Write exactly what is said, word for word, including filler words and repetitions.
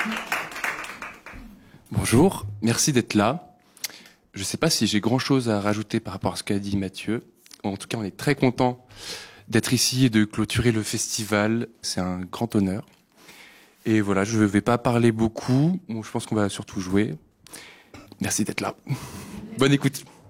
Bonjour, merci d'être là. Je ne sais pas si j'ai grand-chose à rajouter par rapport à ce qu'a dit Mathieu. En tout cas, on est très content d'être ici et de clôturer le festival. C'est un grand honneur. Et voilà, je ne vais pas parler beaucoup. Bon, je pense qu'on va surtout jouer. Merci d'être là. Bonne écoute.